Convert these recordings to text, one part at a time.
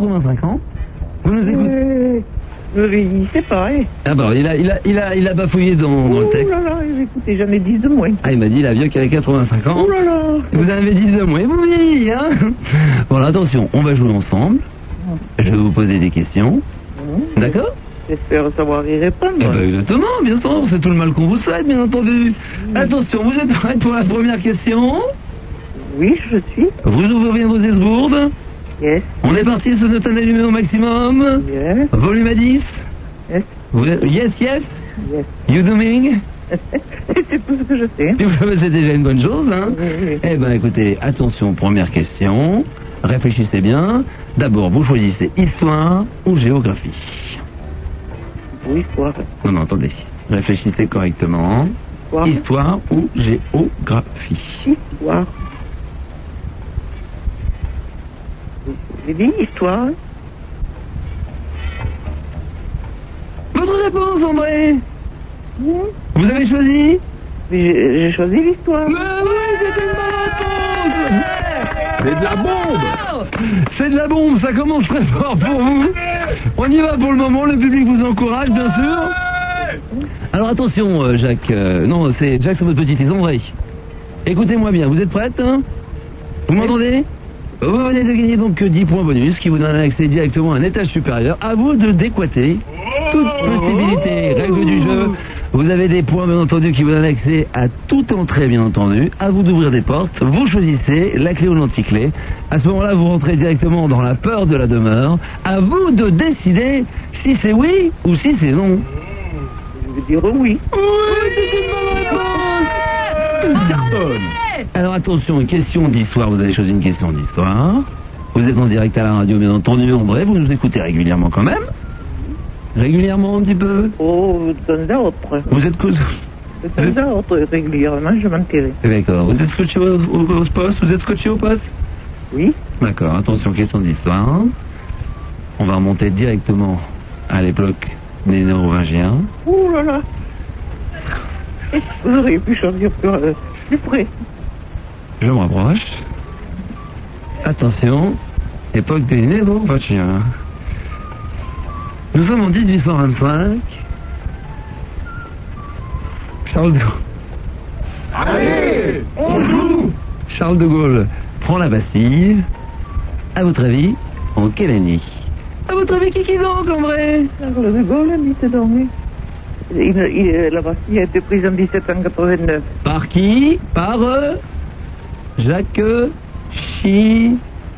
85 ans. Vous nous écoutez? Il sait pas, hein. Ah bon, il a bafouillé dans le texte. Oh là là, écoutez, j'en ai 10 de moins. Ah, il m'a dit, la vieux qui avait 85 ans. Oh là là. Vous en avez 10 de moins, vous vieillissez, hein. Bon, alors, attention, on va jouer ensemble. Je vais vous poser des questions. D'accord? J'espère savoir y répondre. Eh ben, exactement, bien sûr, c'est tout le mal qu'on vous souhaite, bien entendu. Attention, vous êtes prêts pour la première question? Oui, je suis. Vous ouvrez bien vos esgourdes. Yes. On est parti sur notre allumé au maximum. Yes. Volume à 10. Yes. Yes, yes. Yes. You doing? C'est tout ce que je sais. C'est déjà une bonne chose, hein? Oui. Eh ben, écoutez, attention, première question. Réfléchissez bien. D'abord, vous choisissez histoire ou géographie. Oui, histoire. Non, attendez. Réfléchissez correctement. Histoire. Histoire ou géographie? Histoire. J'ai dit histoire. Votre réponse, André? Oui. Vous avez choisi? J'ai choisi l'histoire. Mais oui, c'est une bonne réponse! C'est de la bombe! C'est de la bombe, ça commence très fort pour vous. On y va pour le moment, le public vous encourage, bien sûr. Alors attention, Jacques. Non, c'est Jacques, c'est votre petit-fils, André. Écoutez-moi bien, vous êtes prête, hein? Vous m'entendez? Vous venez de gagner donc 10 points bonus qui vous donnent accès directement à un étage supérieur. À vous de décoiter toute possibilité. Règle du jeu. Vous avez des points, bien entendu, qui vous donnent accès à toute entrée, bien entendu. À vous d'ouvrir des portes. Vous choisissez la clé ou l'anticlé. À ce moment-là, vous rentrez directement dans la peur de la demeure. À vous de décider si c'est oui ou si c'est non. Je veux dire oui. Oui, c'est une bonne réponse. Cartonne. Alors attention, une question d'histoire. Vous avez choisi une question d'histoire. Vous êtes en direct à la radio, bien entendu, André. Vous nous écoutez régulièrement quand même. Régulièrement un petit peu. Oh, de temps à autre. Vous êtes De temps à autre, régulièrement, je m'enterrais. D'accord. Vous êtes scotché au poste? Vous êtes scotché au poste? Oui. D'accord. Attention, question d'histoire. On va remonter directement à l'époque des Nérovingiens. Oh là là. Vous auriez pu choisir plus près. Je me rapproche. Attention, époque des Nérovingiens. Nous sommes en 1825. Charles de Gaulle. Allez, on joue! Charles de Gaulle prend la Bastille. À votre avis, en quelle année? À votre avis, qui donc, André? Charles de Gaulle, dites donc. La Bastille a été prise en 1789. Par qui? Par Jacques Chi.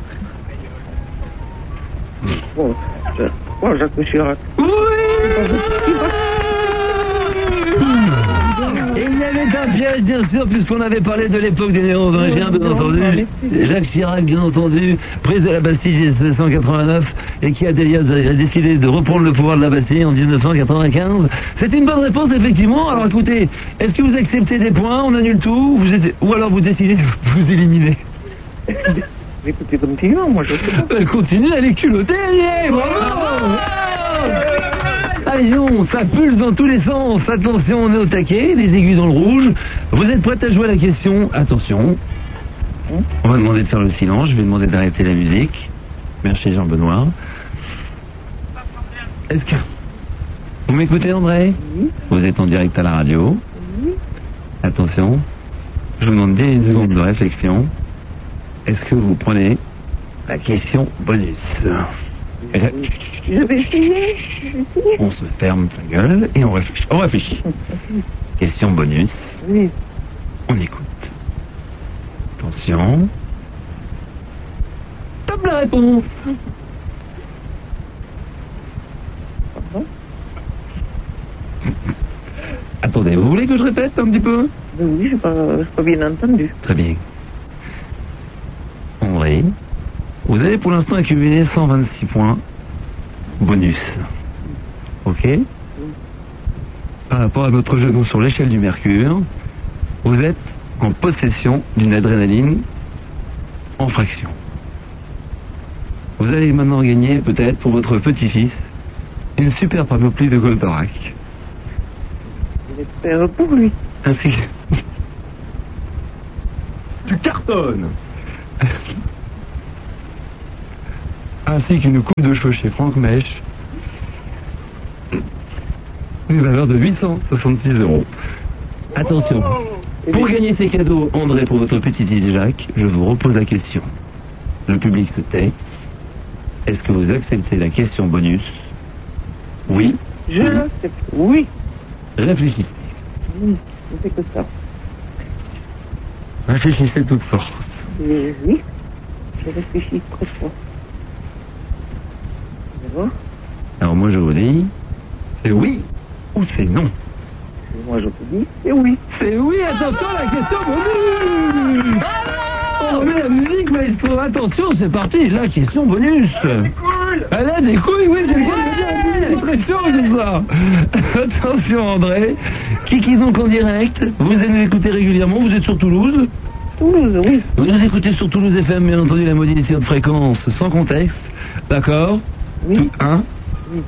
Oh, Jacques Chirac. Oui! Et il y avait un piège, bien sûr, puisqu'on avait parlé de l'époque des Nérovingiens, bien entendu. Jacques Chirac, bien entendu, prise de la Bastille en 1789, et qui a décidé de reprendre le pouvoir de la Bastille en 1995. C'est une bonne réponse, effectivement. Alors écoutez, est-ce que vous acceptez des points, on annule tout, ou alors vous décidez de vous éliminer? Écoutez, continuons, moi je sais pas. Elle continue, elle est culottée, bravo! Allez, non, ça pulse dans tous les sens. Attention, on est au taquet, les aiguilles dans le rouge. Vous êtes prête à jouer à la question? Attention. On va demander de faire le silence, je vais demander d'arrêter la musique. Merci Jean-Benoît. Est-ce que... Vous m'écoutez, André? Oui. Vous êtes en direct à la radio. Oui. Attention. Je vous demande 10 secondes de réflexion. Est-ce que vous prenez la question bonus? Je vais essayer. On se ferme la gueule et on réfléchit. On réfléchit. Question bonus. Oui. On écoute. Attention. Top la réponse. Pardon? Attendez, vous voulez que je répète un petit peu? Oui, j'ai pas bien entendu. Très bien. André, vous avez pour l'instant accumulé 126 points bonus. Ok? Par rapport à notre genou sur l'échelle du mercure, vous êtes en possession d'une adrénaline en fraction. Vous allez maintenant gagner, peut-être, pour votre petit-fils, une super panoplie de Goldorak. J'espère pour lui. Ainsi que... Tu cartonnes! ainsi qu'une coupe de cheveux chez Franck Mèche. Une valeur de 866 €. Attention. Pour gagner ces cadeaux, André, pour votre petite île Jacques, je vous repose la question. Le public se tait. Est-ce que vous acceptez la question bonus? Oui. Je l'accepte. Oui. Réfléchissez. Oui, je fais que ça. Réfléchissez toute force. Oui. Je réfléchis trop fort. D'accord. Alors moi je vous dis, c'est oui ou c'est non? Et moi je te dis, c'est oui. C'est oui, attention, la question bonus. On remet la musique, maestro. Attention, c'est parti, la question bonus. Elle a des couilles, oui, c'est le cas de le dire. C'est très sûr de ça. Attention, André. Qui donc en direct? Vous allez nous écouter régulièrement, vous êtes sur Toulouse? Toulouse, oui. Vous nous écoutez sur Toulouse FM, bien entendu, la modulation de fréquence, sans contexte. D'accord? Oui. Tout, hein? Oui.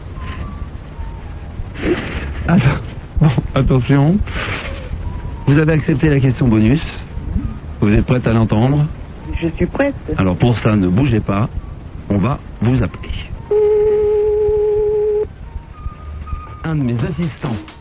Attends. Bon, attention. Vous avez accepté la question bonus. Vous êtes prête à l'entendre? Je suis prête. Alors pour ça, ne bougez pas. On va vous appeler. Un de mes assistants